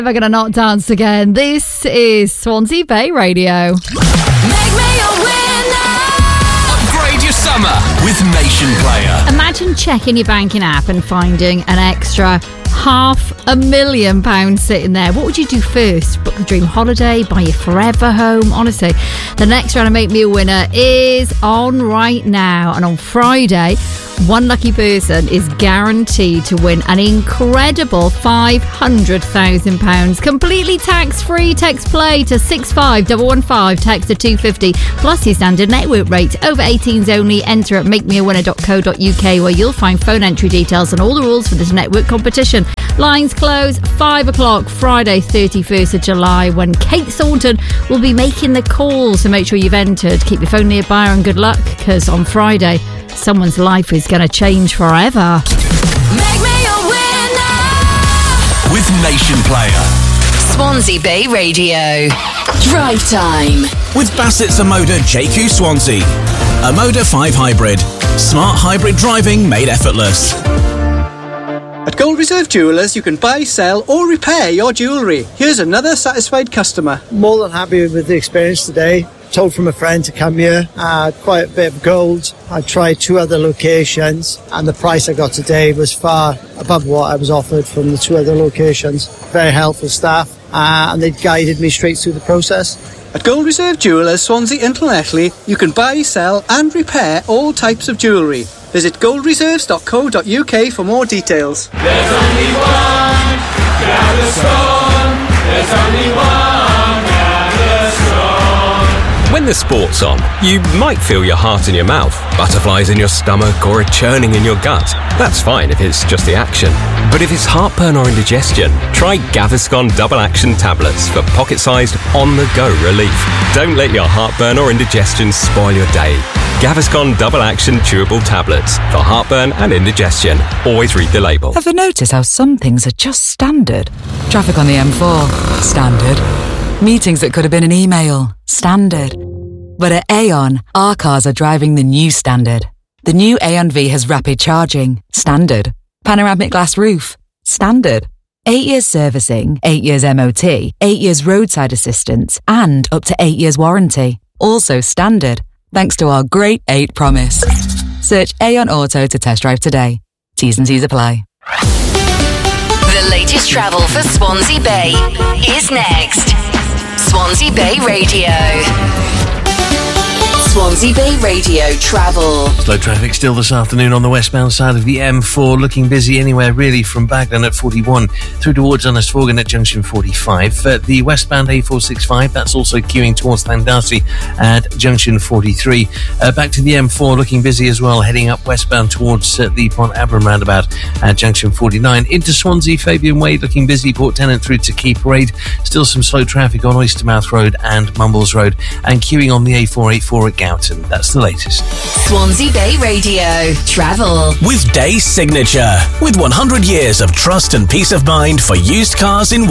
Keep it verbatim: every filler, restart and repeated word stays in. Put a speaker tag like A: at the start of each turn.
A: We're going to not dance again. This is Swansea Bay Radio.
B: Make me a winner.
C: Upgrade your summer with Nation Player.
A: Imagine checking your banking app and finding an extra half a million pounds sitting there. What would you do first? Book the dream holiday? Buy your forever home? Honestly, the next round of Make Me a Winner is on right now. And on Friday, one lucky person is guaranteed to win an incredible five hundred thousand pounds. Completely tax-free. Text play to six five one one five. Text to two fifty. Plus your standard network rate. Over eighteens only. Enter at make me a winner dot co dot uk where you'll find phone entry details and all the rules for this network competition. Lines close five o'clock Friday thirty-first of July when Kate Thornton will be making the call. So make sure you've entered. Keep your phone nearby and good luck, because on Friday someone's life is going to change forever.
B: Make me a winner.
C: With Nation Player.
B: Swansea Bay Radio. Drive time.
D: With Bassett's Amoda J Q Swansea. Amoda five Hybrid. Smart hybrid driving made effortless.
E: At Gold Reserve Jewellers, you can buy, sell or repair your jewellery. Here's another satisfied customer.
F: More than happy with the experience today. Told from a friend to come here. I had quite a bit of gold. I tried two other locations and the price I got today was far above what I was offered from the two other locations. Very helpful staff uh, and they guided me straight through the process.
E: At Gold Reserve Jewellers, Swansea and Llanelli, you can buy, sell and repair all types of jewellery. Visit gold reserves dot co dot uk for more details.
G: There's only one Gaviscon. There's only one Gaviscon.
H: When the sport's on, you might feel your heart in your mouth, butterflies in your stomach or a churning in your gut. That's fine if it's just the action. But if it's heartburn or indigestion, try Gaviscon Double Action Tablets for pocket-sized, on-the-go relief. Don't let your heartburn or indigestion spoil your day. Gaviscon Double Action Chewable Tablets for heartburn and indigestion. Always read the label.
I: Ever notice how some things are just standard? Traffic on the M four? Standard. Meetings that could have been an email? Standard. But at Aon, our cars are driving the new standard. The new Aon V has rapid charging? Standard. Panoramic glass roof? Standard. Eight years servicing, eight years M O T, eight years roadside assistance, and up to eight years warranty. Also standard. Thanks to our Great eight promise. Search Aon Auto to test drive today. T's and C's apply.
B: The latest travel for Swansea Bay is next. Swansea Bay Radio. Swansea Bay Radio travel.
J: Slow traffic still this afternoon on the westbound side of the M four, looking busy anywhere really from Baglan at forty-one through towards Ynysforgan at junction forty-five. Uh, the westbound A four sixty-five, that's also queuing towards Llandarcy at junction forty-three. Uh, back to the M four, looking busy as well, heading up westbound towards uh, the Pont Abram roundabout at junction forty-nine. Into Swansea, Fabian Way looking busy, Port Tennant through to Key Parade. Still some slow traffic on Oystermouth Road and Mumbles Road, and queuing on the A four eighty-four at Goughton. That's the latest.
B: Swansea Bay Radio travel.
D: With Day Signature. With one hundred years of trust and peace of mind for used cars in